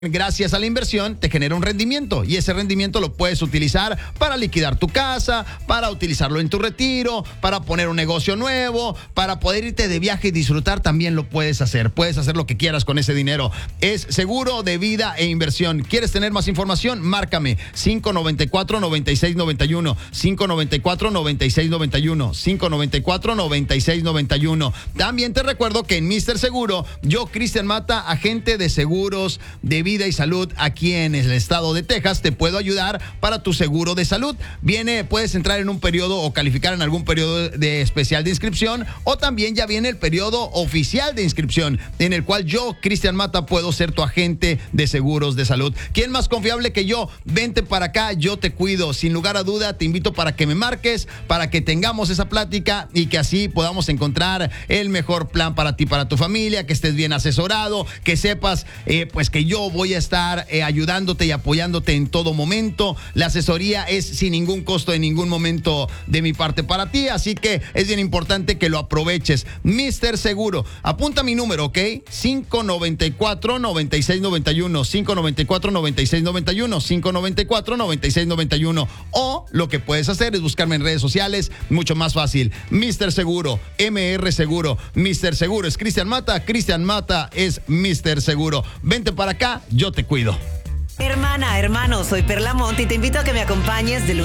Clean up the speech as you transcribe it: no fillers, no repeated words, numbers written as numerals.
Gracias a la inversión te genera un rendimiento y ese rendimiento lo puedes utilizar para liquidar tu casa, para utilizarlo en tu retiro, para poner un negocio nuevo, para poder irte de viaje y disfrutar, también lo puedes hacer. Puedes hacer lo que quieras con ese dinero. Es seguro de vida e inversión. ¿Quieres tener más información? Márcame 594-9691, 594-9691, 594-9691. También te recuerdo que en Mr. Seguro, yo, Cristian Mata, agente de seguros de vida y salud aquí en el estado de Texas, te puedo ayudar para tu seguro de salud. Puedes entrar en un periodo o calificar en algún periodo de especial de inscripción, o también ya viene el periodo oficial de inscripción, en el cual yo, Cristian Mata, puedo ser tu agente de seguros de salud. ¿Quién más confiable que yo? Vente para acá, yo te cuido. Sin lugar a duda, te invito para que me marques, para que tengamos esa plática y que así podamos encontrar el mejor plan para ti, para tu familia, que estés bien asesorado, que sepas pues que yo voy a estar ayudándote y apoyándote en todo momento. La asesoría es sin ningún costo en ningún momento de mi parte para ti, así que es bien importante que lo aproveches. Mr. Seguro, apunta mi número, ¿ok? 594-9691, 594-9691, 594-9691. O lo que puedes hacer es buscarme en redes sociales, mucho más fácil. Mr. Seguro, MR Seguro. Mr. Seguro es Cristian Mata es Mr. Seguro. Vente para acá, yo te cuido. Hermana, hermano, soy Perla Monte y te invito a que me acompañes de